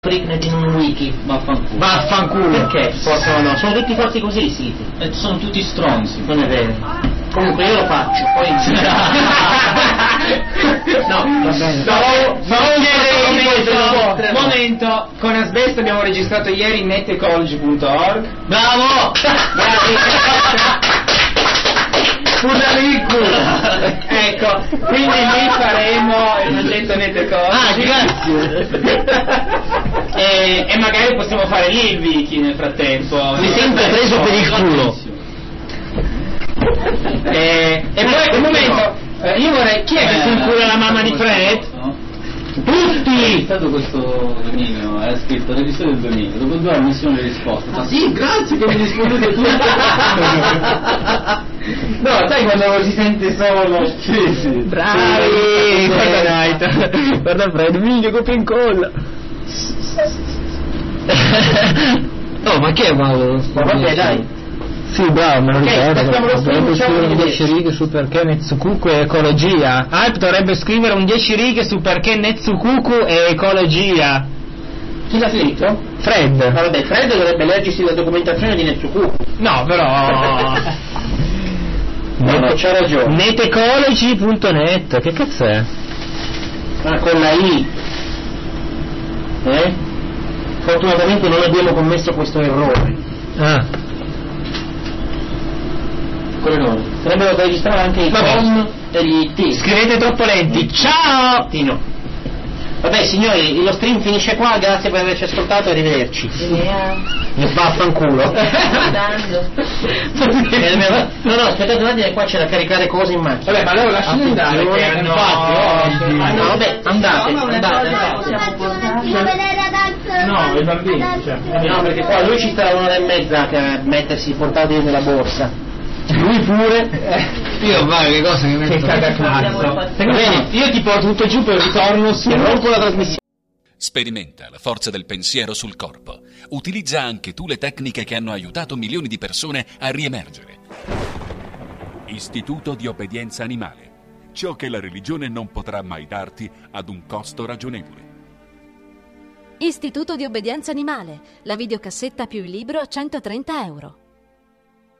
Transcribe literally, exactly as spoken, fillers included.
Freaknet in un wiki, vaffanculo. Vaffanculo. Perché? Portano, no, sono tutti fatti così i siti. E sono tutti stronzi. Non è vero. Comunque io lo faccio, poi. No, va bene. Farò, farò un momento, No. momento. Con Asbesto abbiamo registrato ieri netecology punto org. Bravo! Purnalicu! Ecco, quindi lì faremo il progetto netecology. Ah, grazie! e, e magari possiamo fare lì il wiki nel frattempo. Mi sento preso per il culo. E, e poi un momento, eh, io vorrei, chi è che si incula la mamma di Fred? Tutti! È stato questo dominio, era scritto registro del dominio, dopo due anni nessuno le risposte. Ah sì, grazie che mi rispondete tutti! No, sai quando si sente solo? Sì, sì. Bravi! Sì, Guarda Night, guarda Fred, miglio copia e incolla. No, ma che è Paolo? Ma vabbè, dai. Sì, bravo, me lo Ok, ricordo. aspettiamo lo Dovrebbe screen, scrivere un diciamo dieci righe su perché Netsukuku e ecologia. Alp dovrebbe scrivere un dieci righe su perché Netsukuku e ecologia. Chi l'ha scritto? Fred. Ma vabbè, Fred dovrebbe leggersi la documentazione di Netsukuku. No, però... No, no, c'ha ragione. netecology punto net, che cazzo è? Ah, con la I. Eh? Fortunatamente non abbiamo commesso questo errore. Ah. Quello no. Sarebbero da registrare anche i Vabbè. con e gli T. Scrivete troppo lenti. Ciao! Tino. Vabbè signori, lo stream finisce qua, grazie per averci ascoltato e arrivederci. Mi vaffanculo. No, no, aspettate un attimo, qua c'è da caricare cose in macchina. Vabbè, ma allora lasciamo andare che hanno... Infatti, oh, ah, no, vabbè, andate, andate, andate. No, i bambini, cioè. No, perché qua lui ci sta un'ora e mezza a mettersi i portatili nella borsa. Lui pure. Io guarda che cosa che Che cagacazzo. Bene, io ti porto tutto giù per il ritorno, si rompo la trasmissione. Sperimenta la forza del pensiero sul corpo. Utilizza anche tu le tecniche che hanno aiutato milioni di persone a riemergere. Istituto di obbedienza animale. Ciò che la religione non potrà mai darti ad un costo ragionevole. Istituto di obbedienza animale. La videocassetta più il libro a centotrenta euro.